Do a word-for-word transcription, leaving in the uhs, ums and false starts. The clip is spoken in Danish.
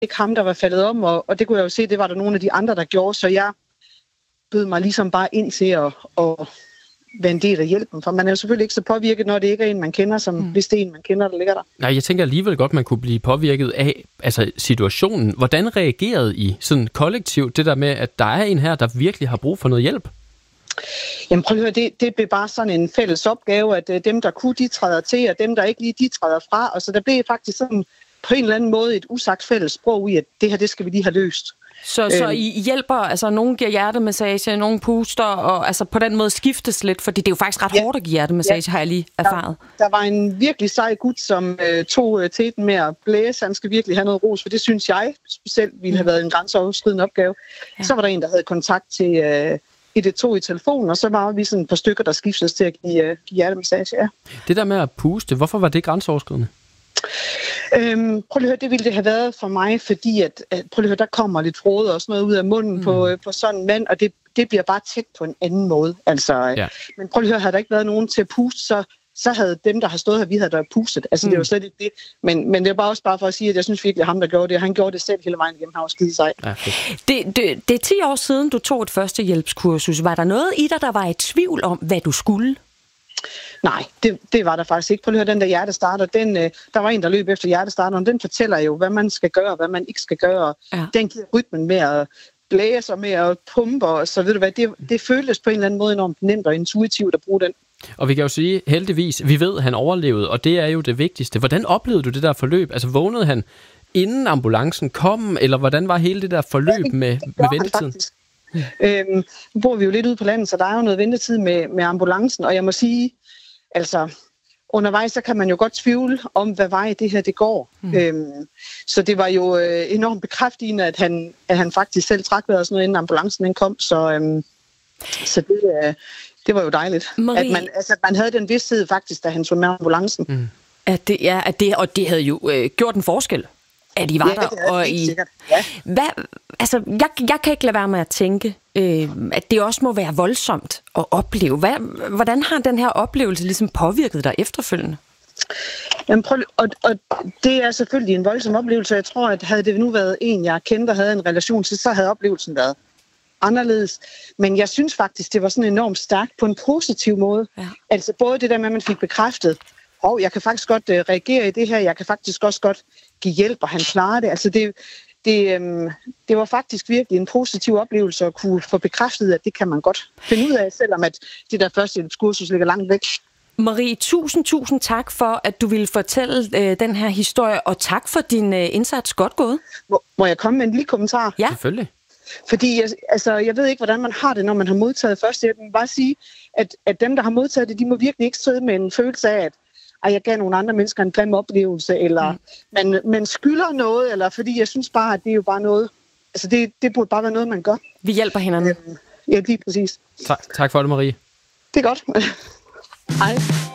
ikke ham, der var faldet om, og, og det kunne jeg jo se, det var der nogle af de andre, der gjorde, så jeg bød mig ligesom bare ind til at, at være en del af hjælpen, for man er jo selvfølgelig ikke så påvirket, når det ikke er en, man kender, som mm. hvis det er en, man kender, der ligger der. Nej, jeg tænker alligevel godt, man kunne blive påvirket af altså situationen. Hvordan reagerede I sådan kollektivt det der med, at der er en her, der virkelig har brug for noget hjælp? Jamen prøv at høre, det, det blev bare sådan en fælles opgave, at uh, dem, der kunne, de træder til, og dem, der ikke lige, de træder fra. Og så der blev faktisk sådan på en eller anden måde et usagt fælles sprog i, at det her, det skal vi lige have løst. Så, øhm. så I hjælper, altså nogen giver hjertemassage, nogen puster, og altså på den måde skiftes lidt, fordi det er jo faktisk ret ja. hårdt at give hjertemassage, ja. har jeg lige erfaret. Der, der var en virkelig sej gut, som øh, tog øh, teten med at blæse. Han skal virkelig have noget ros, for det synes jeg specielt ville have været en grænseoverskridende opgave. Ja. Så var der en, der havde kontakt til øh, et et to i telefonen, og så var vi sådan et par stykker, der skiftes til at give, øh, give hjertemassage. Ja. Det der med at puste, hvorfor var det grænseoverskridende? Øhm, prøv lige at høre, det ville det have været for mig, fordi at, at prøv lige at høre, der kommer lidt frode og sådan noget ud af munden mm. på, på sådan en mand, og det, det bliver bare tæt på en anden måde. Altså, ja. Men prøv lige at høre, havde der ikke været nogen til at puste, så, så havde dem, der har stået her, vi havde der pustet. Altså, mm. det var slet ikke det. Men, men det er bare også bare for at sige, at jeg synes virkelig, at ham, der gjorde det, han gjorde det selv hele vejen igennem, han var skide sej. Ja, det, det, det er ti år siden, du tog et førstehjælpskursus. Var der noget i dig, der var i tvivl om, hvad du skulle? Nej, det, det var der faktisk ikke. Prøv at høre, den der hjertestarter, den, øh, der var en, der løb efter hjertestarteren, den fortæller jo, hvad man skal gøre, og hvad man ikke skal gøre. Ja. Den giver rytmen med at blæse og med at pumpe, og så ved du hvad, det, det føltes på en eller anden måde enormt nemt og intuitivt at bruge den. Og vi kan jo sige, heldigvis, vi ved, at han overlevede, og det er jo det vigtigste. Hvordan oplevede du det der forløb? Altså vågnede han, inden ambulancen kom, eller hvordan var hele det der forløb ja, med, med ventetiden? Ja. Øhm, nu bor vi jo lidt ude på landet, så der er jo noget ventetid med, med ambulancen, og jeg må sige, altså, undervejs, så kan man jo godt tvivle om, hvad vej det her det går. Mm. Øhm, så det var jo øh, enormt bekræftende, at han, at han faktisk selv trak vejret og sådan noget, inden ambulancen den kom. Så, øhm, så det, øh, det var jo dejligt. Marie... At man, altså, man havde den vidsthed faktisk, da han tog med ambulancen. Mm. At det, ja, at det, og det havde jo øh, gjort en forskel, at I var ja, der. Det er og I... sikkert. Ja. Hvad, altså, jeg, jeg kan ikke lade være med at tænke, øh, at det også må være voldsomt at opleve. Hvad, hvordan har den her oplevelse ligesom påvirket dig efterfølgende? Jamen, prøv, og, og det er selvfølgelig en voldsom oplevelse. Jeg tror, at havde det nu været en, jeg kendte og havde en relation til, så havde oplevelsen været anderledes. Men jeg synes faktisk, det var sådan enormt stærkt på en positiv måde. Ja. Altså både det der med, at man fik bekræftet, og jeg kan faktisk godt uh, reagere i det her, jeg kan faktisk også godt give hjælp, og han klarer det. Altså det, det, øhm, det var faktisk virkelig en positiv oplevelse at kunne få bekræftet, at det kan man godt finde ud af, selvom at det der førstehjælpskursus ligger langt væk. Marie, tusind, tusind tak for, at du ville fortælle øh, den her historie, og tak for din øh, indsats. Godt gået. Må, må jeg komme med en lille kommentar? Ja. Selvfølgelig. Fordi jeg, altså, jeg ved ikke, hvordan man har det, når man har modtaget førstehjælp. Jeg vil bare sige, at, at dem, der har modtaget det, de må virkelig ikke sidde med en følelse af, at at jeg gav nogle andre mennesker en grim oplevelse, eller mm. man, man skylder noget, eller fordi jeg synes bare, at det er jo bare noget, altså det, det burde bare være noget, man gør. Vi hjælper hinanden. Øhm, ja, lige præcis. Tak, tak for det, Marie. Det er godt. Hej.